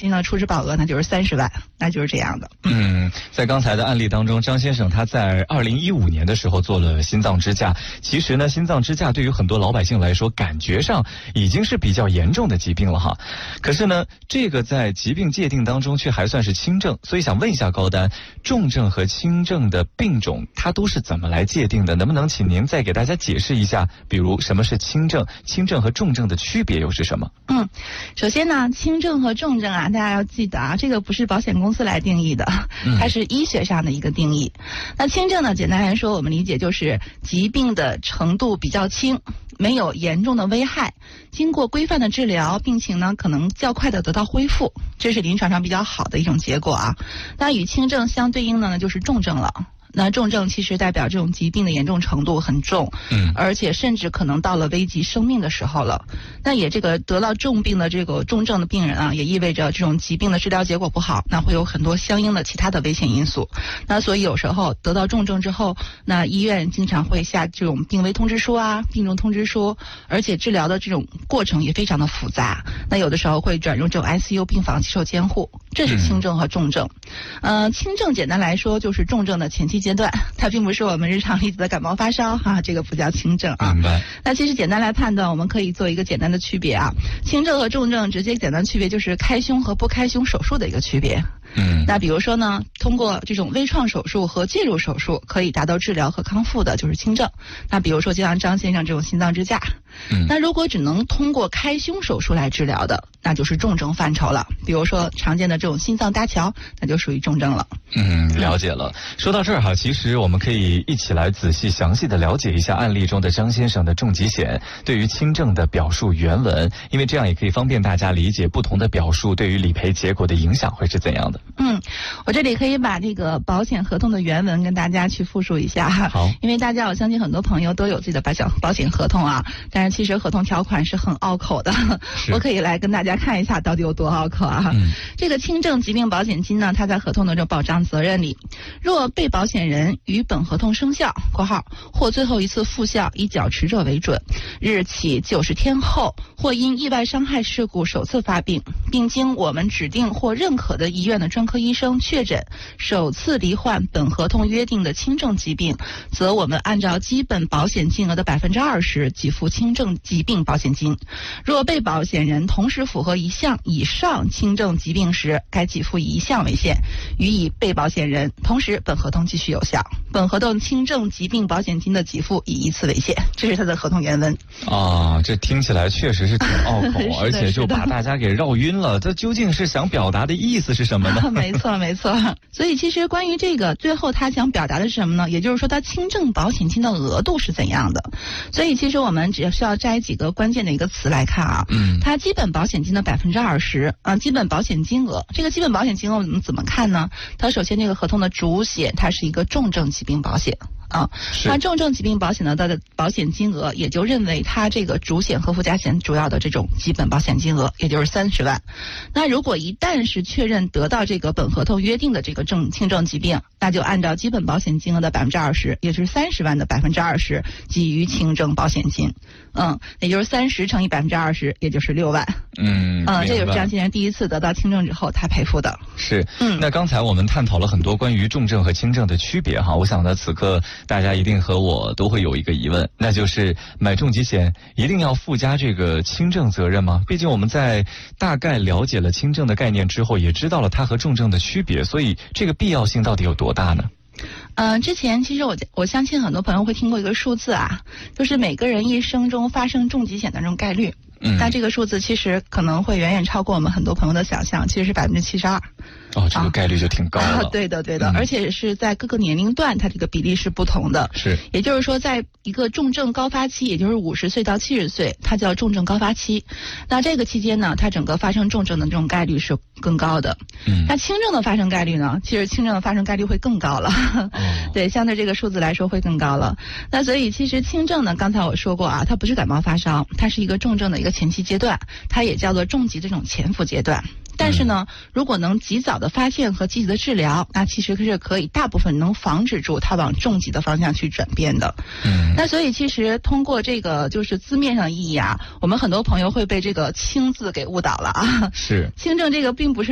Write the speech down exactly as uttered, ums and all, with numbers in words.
期呢出质保额那就是三十万，那就是这样的。 嗯，在刚才的案例当中，张先生他在二零一五年的时候做了心脏支架。其实呢，心脏支架对于很多老百姓来说，感觉上已经是比较严重的疾病了哈。可是呢，这个在疾病界定当中却还算是轻症，所以想问一下高丹，重症和轻症的病种它都是怎么来界定的？能不能请您再给大家解释一下，比如什么是轻症，轻症和重症的区别又是什么？ 嗯，首先呢，轻症和重症啊，大家要记得啊，这个不是保险公司来定义的，它是医学上的一个定义。嗯、那轻症呢，简单来说，我们理解就是疾病的程度比较轻，没有严重的危害，经过规范的治疗，病情呢可能较快的得到恢复，这是临床上比较好的一种结果啊。那与轻症相对应的呢，就是重症了。那重症其实代表这种疾病的严重程度很重，嗯，而且甚至可能到了危及生命的时候了。那也这个得到重病的这个重症的病人啊，也意味着这种疾病的治疗结果不好，那会有很多相应的其他的危险因素。那所以有时候得到重症之后，那医院经常会下这种病危通知书啊、病重通知书，而且治疗的这种过程也非常的复杂。那有的时候会转入这种 I C U 病房接受监护，这是轻症和重症。呃，轻症简单来说就是重症的前期阶段，它并不是我们日常例子的感冒发烧哈、啊，这个不叫轻症啊。 明白。 那其实简单来判断，我们可以做一个简单的区别啊。轻症和重症直接简单区别就是开胸和不开胸手术的一个区别。嗯。那比如说呢，通过这种微创手术和介入手术可以达到治疗和康复的，就是轻症。那比如说就像张先生这种心脏支架。嗯。那如果只能通过开胸手术来治疗的，那就是重症范畴了。比如说常见的这种心脏搭桥，那就属于重症了。 嗯，了解了。说到这儿哈，其实我们可以一起来仔细详细的了解一下案例中的张先生的重疾险对于轻症的表述原文，因为这样也可以方便大家理解不同的表述对于理赔结果的影响会是怎样的。 嗯，我这里可以把这个保险合同的原文跟大家去复述一下。好，因为大家我相信很多朋友都有自己的保险保险合同啊，但是其实合同条款是很拗口的，我可以来跟大家看一下到底有多拗口啊。嗯、这个轻症疾病保险金呢，它在合同的这保障责任里，若被保险人于本合同生效（括号或最后一次复效以缴持者为准）日起九十天后，或因意外伤害事故首次发病，并经我们指定或认可的医院的专科医生确诊首次罹患本合同约定的轻症疾病，则我们按照基本保险金额的百分之二十给付轻症疾病保险金。若被保险人同时符合一项以上轻症疾病时，该给付以一项为限，予以被保险人，同时本合同继续有效。本合同轻症疾病保险金的给付以一次为限，这是它的合同原文。 啊，这听起来确实是挺拗口，而且就把大家给绕晕了。这究竟是想表达的意思是什么呢？ 没错，没错。所以其实关于这个，最后他想表达的是什么呢？也就是说，他轻症保险金的额度是怎样的？所以其实我们只需要摘几个关键的一个词来看啊。嗯。它基本保险金的百分之二十啊，基本保险金额。这个基本保险金额我们怎么看呢？它首先这个合同的主险，它是一个重症疾病保险。啊，那重症疾病保险呢，它的保险金额也就认为它这个主险和附加险主要的这种基本保险金额，也就是三十万。那如果一旦是确认得到这个本合同约定的这个症轻症疾病，那就按照基本保险金额的百分之二十，也就是三十万的百分之二十给予轻症保险金。嗯，也就是三十乘以百分之二十，也就是六万。 嗯， 嗯，这就是张先生第一次得到轻症之后他赔付的。 是，嗯，那刚才我们探讨了很多关于重症和轻症的区别哈，我想呢，此刻大家一定和我都会有一个疑问，那就是买重疾险一定要附加这个轻症责任吗？毕竟我们在大概了解了轻症的概念之后，也知道了它和重症的区别，所以这个必要性到底有多大呢？ 嗯、呃，之前其实我我相信很多朋友会听过一个数字啊，就是每个人一生中发生重疾险的这种概率。嗯，但这个数字其实可能会远远超过我们很多朋友的想象，其实是百分之七十二。 哦，这个概率就挺高了。 啊、对的，对的、嗯，而且是在各个年龄段，它这个比例是不同的。 是， 也就是说，在一个重症高发期，也就是五十岁到七十岁，它叫重症高发期。那这个期间呢，它整个发生重症的这种概率是更高的。嗯，那轻症的发生概率呢，其实轻症的发生概率会更高了。哦、对，相对这个数字来说会更高了。那所以其实轻症呢，刚才我说过啊，它不是感冒发烧，它是一个重症的一个前期阶段，它也叫做重疾这种潜伏阶段。但是呢，如果能及早的发现和积极的治疗，那其实是可以大部分能防止住它往重疾的方向去转变的。嗯，那所以其实通过这个就是字面上意义啊，我们很多朋友会被这个轻字给误导了啊。 是， 轻症这个并不是